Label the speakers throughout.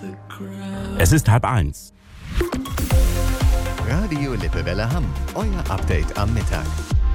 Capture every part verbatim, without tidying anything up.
Speaker 1: Es ist halb eins.
Speaker 2: Radio Lippewelle Hamm, euer Update am Mittag.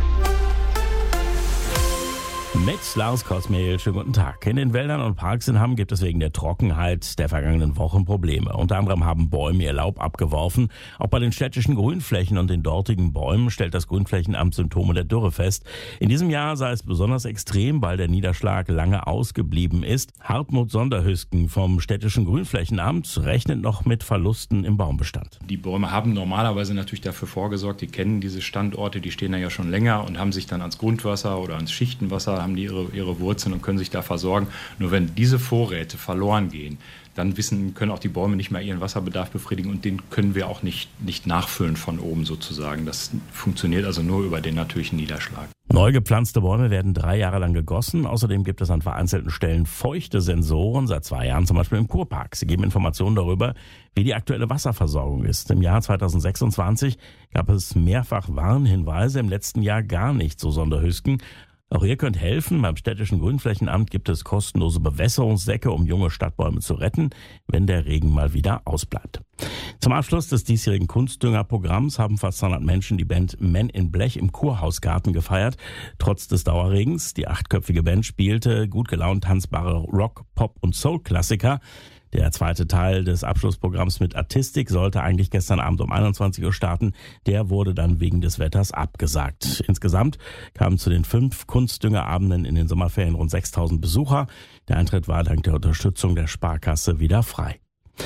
Speaker 1: Mit Lars Kosmehl, schönen guten Tag. In den Wäldern und Parks in Hamm gibt es wegen der Trockenheit der vergangenen Wochen Probleme. Unter anderem haben Bäume ihr Laub abgeworfen. Auch bei den städtischen Grünflächen und den dortigen Bäumen stellt das Grünflächenamt Symptome der Dürre fest. In diesem Jahr sei es besonders extrem, weil der Niederschlag lange ausgeblieben ist. Hartmut Sonderhüsken vom städtischen Grünflächenamt rechnet noch mit Verlusten im Baumbestand.
Speaker 3: Die Bäume haben normalerweise natürlich dafür vorgesorgt, die kennen diese Standorte, die stehen da ja schon länger und haben sich dann ans Grundwasser oder ans Schichtenwasser haben die ihre, ihre Wurzeln und können sich da versorgen. Nur wenn diese Vorräte verloren gehen, dann wissen, können auch die Bäume nicht mehr ihren Wasserbedarf befriedigen und den können wir auch nicht, nicht nachfüllen von oben sozusagen. Das funktioniert also nur über den natürlichen Niederschlag.
Speaker 1: Neu gepflanzte Bäume werden drei Jahre lang gegossen. Außerdem gibt es an vereinzelten Stellen feuchte Sensoren, seit zwei Jahren zum Beispiel im Kurpark. Sie geben Informationen darüber, wie die aktuelle Wasserversorgung ist. Im Jahr zweitausendsechsundzwanzig gab es mehrfach Warnhinweise, im letzten Jahr gar nicht, so Sonderhüsken. Auch ihr könnt helfen. Beim städtischen Grünflächenamt gibt es kostenlose Bewässerungssäcke, um junge Stadtbäume zu retten, wenn der Regen mal wieder ausbleibt. Zum Abschluss des diesjährigen Kunstdüngerprogramms haben fast zweihundert Menschen die Band Men in Blech im Kurhausgarten gefeiert. Trotz des Dauerregens. Die achtköpfige Band spielte gut gelaunt tanzbare Rock-, Pop- und Soul-Klassiker. Der zweite Teil des Abschlussprogramms mit Artistik sollte eigentlich gestern Abend um einundzwanzig Uhr starten. Der wurde dann wegen des Wetters abgesagt. Insgesamt kamen zu den fünf Kunstdüngerabenden in den Sommerferien rund sechstausend Besucher. Der Eintritt war dank der Unterstützung der Sparkasse wieder frei.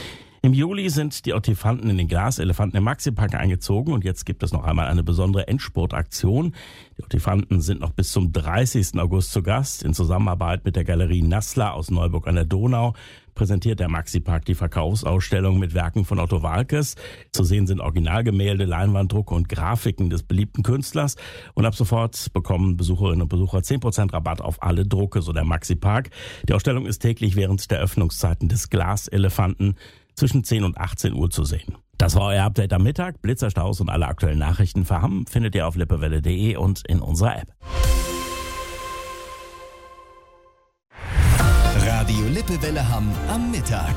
Speaker 1: Im Juli sind die Ottifanten in den Glaselefanten im Maxipark eingezogen und jetzt gibt es noch einmal eine besondere Endspurtaktion. Die Ottifanten sind noch bis zum dreißigsten August zu Gast. In Zusammenarbeit mit der Galerie Nassler aus Neuburg an der Donau präsentiert der Maxipark die Verkaufsausstellung mit Werken von Otto Waalkes. Zu sehen sind Originalgemälde, Leinwanddrucke und Grafiken des beliebten Künstlers. Und ab sofort bekommen Besucherinnen und Besucher zehn Prozent Rabatt auf alle Drucke, so der Maxipark. Die Ausstellung ist täglich während der Öffnungszeiten des Glaselefanten zwischen zehn und achtzehn Uhr zu sehen. Das war euer Update am Mittag. Blitzerstaus und alle aktuellen Nachrichten für Hamm findet ihr auf lippewelle punkt de und in unserer App.
Speaker 2: Radio Lippewelle Hamm am Mittag.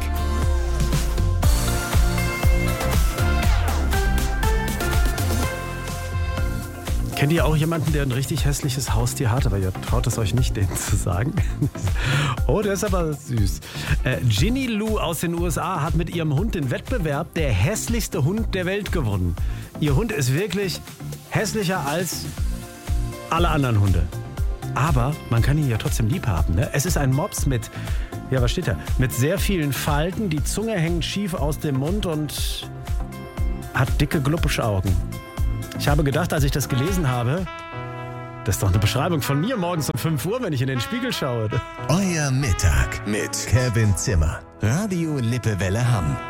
Speaker 4: Kennt ihr auch jemanden, der ein richtig hässliches Haustier hat, aber ihr traut es euch nicht, denen zu sagen? Oh, der ist aber süß. Äh, Ginny Lou aus den U S A hat mit ihrem Hund den Wettbewerb der hässlichste Hund der Welt gewonnen. Ihr Hund ist wirklich hässlicher als alle anderen Hunde. Aber man kann ihn ja trotzdem lieb haben. Ne? Es ist ein Mops mit, ja, was steht da? Mit sehr vielen Falten. Die Zunge hängt schief aus dem Mund und hat dicke, gluppische Augen. Ich habe gedacht, als ich das gelesen habe, das ist doch eine Beschreibung von mir morgens um fünf Uhr, wenn ich in den Spiegel schaue.
Speaker 2: Euer Mittag mit Kevin Zimmer. Radio Lippewelle Hamm.